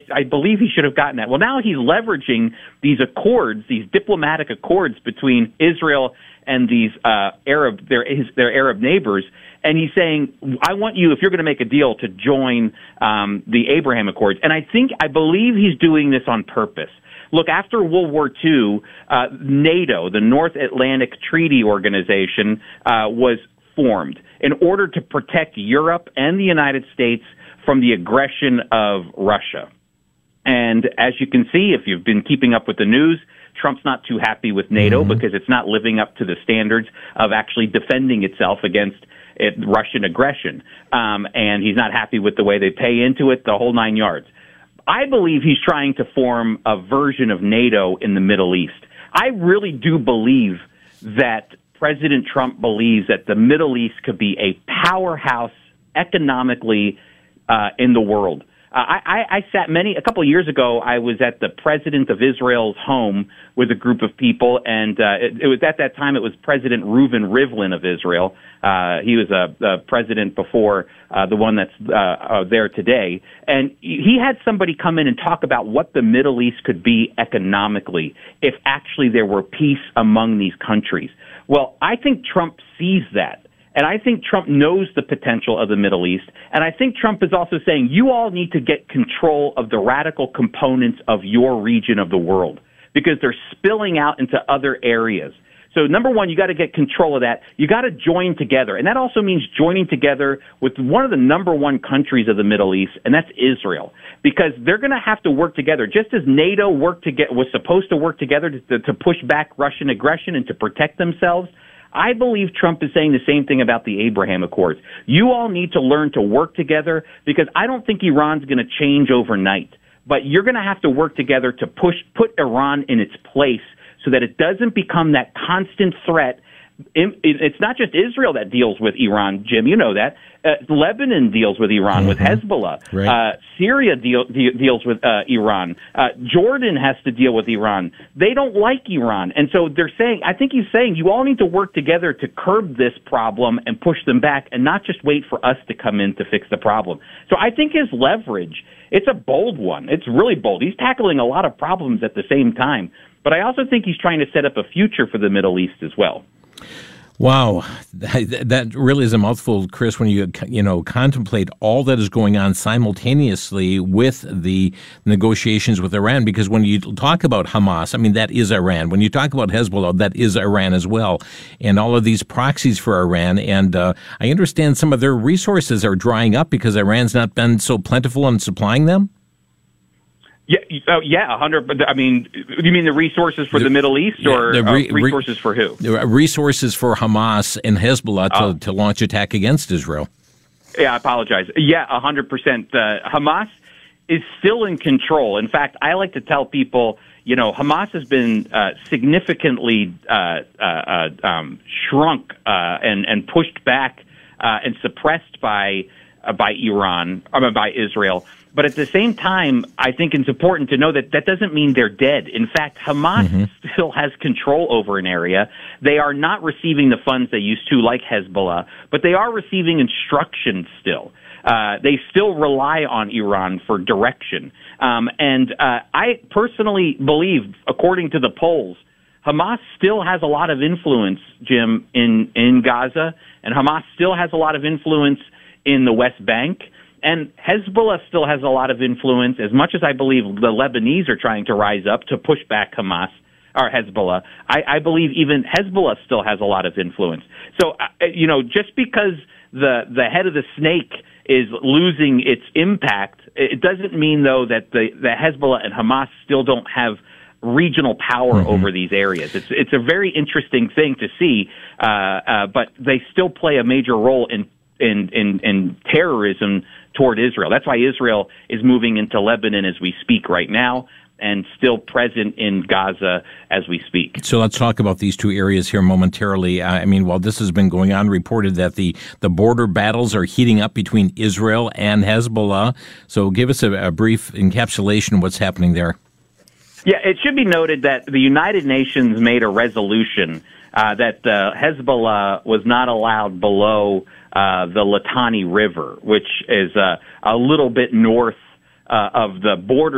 I believe he should have gotten that. Well, now he's leveraging these accords, these diplomatic accords between Israel and these their Arab neighbors, and he's saying, I want you, if you're going to make a deal, to join the Abraham Accords. And I believe he's doing this on purpose. Look, after World War II, NATO, the North Atlantic Treaty Organization, was formed in order to protect Europe and the United States from the aggression of Russia. And as you can see, if you've been keeping up with the news, Trump's not too happy with NATO because it's not living up to the standards of actually defending itself against Russian aggression. And he's not happy with the way they pay into it, the whole 9 yards. I believe he's trying to form a version of NATO in the Middle East. I really do believe that President Trump believes that the Middle East could be a powerhouse economically in the world. I sat a couple of years ago, I was at the president of Israel's home with a group of people, and it was at that time, it was President Reuven Rivlin of Israel. He was a president before the one that's there today. And he had somebody come in and talk about what the Middle East could be economically if actually there were peace among these countries. Well, I think Trump sees that. And I think Trump knows the potential of the Middle East. And I think Trump is also saying, you all need to get control of the radical components of your region of the world because they're spilling out into other areas. So, number one, you got to get control of that. You got to join together. And that also means joining together with one of the number one countries of the Middle East, and that's Israel. Because they're going to have to work together. Just as NATO was supposed to work together to push back Russian aggression and to protect themselves, I believe Trump is saying the same thing about the Abraham Accords. You all need to learn to work together because I don't think Iran's going to change overnight. But you're going to have to work together to put Iran in its place so that it doesn't become that constant threat. It's not just Israel that deals with Iran, Jim. You know that. Lebanon deals with Iran, with Hezbollah. Right. Syria deals with Iran. Jordan has to deal with Iran. They don't like Iran. And so they're saying, I think he's saying, you all need to work together to curb this problem and push them back and not just wait for us to come in to fix the problem. So I think his leverage, it's a bold one. It's really bold. He's tackling a lot of problems at the same time. But I also think he's trying to set up a future for the Middle East as well. Wow, that really is a mouthful, Chris, when you contemplate all that is going on simultaneously with the negotiations with Iran. Because when you talk about Hamas, I mean, that is Iran. When you talk about Hezbollah, that is Iran as well. And all of these proxies for Iran. And I understand some of their resources are drying up because Iran's not been so plentiful in supplying them? Yeah, 100. I mean, you mean the resources for the Middle East, or resources for who? Resources for Hamas and Hezbollah to launch attack against Israel. Yeah, I apologize. Yeah, 100%. Hamas is still in control. In fact, I like to tell people, Hamas has been significantly shrunk and pushed back and suppressed by Israel. But at the same time, I think it's important to know that that doesn't mean they're dead. In fact, Hamas still has control over an area. They are not receiving the funds they used to, like Hezbollah, but they are receiving instruction still. They still rely on Iran for direction. And I personally believe, according to the polls, Hamas still has a lot of influence, Jim, in Gaza, and Hamas still has a lot of influence in the West Bank. And Hezbollah still has a lot of influence, as much as I believe the Lebanese are trying to rise up to push back Hamas or Hezbollah. I believe even Hezbollah still has a lot of influence. So, just because the head of the snake is losing its impact, it doesn't mean, though, that the Hezbollah and Hamas still don't have regional power over these areas. It's a very interesting thing to see, but they still play a major role in terrorism toward Israel. That's why Israel is moving into Lebanon as we speak right now and still present in Gaza as we speak. So let's talk about these two areas here momentarily. I mean, while this has been going on, reported that the border battles are heating up between Israel and Hezbollah. So give us a brief encapsulation of what's happening there. Yeah, it should be noted that the United Nations made a resolution that Hezbollah was not allowed below the Litani River, which is a little bit north of the border